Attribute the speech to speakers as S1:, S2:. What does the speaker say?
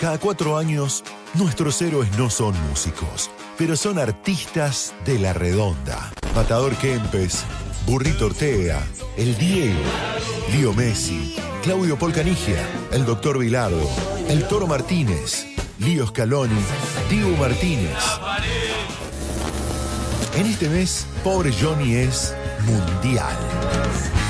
S1: Cada 4 años, nuestros héroes no son músicos, pero son artistas de la redonda. Matador Kempes, Burrito Ortega, El Diego, Lío Messi, Claudio Polcanigia, el Doctor Bilardo, el Toro Martínez, Lío Scaloni, Diego Martínez. En este mes, Pobre Johnny es mundial.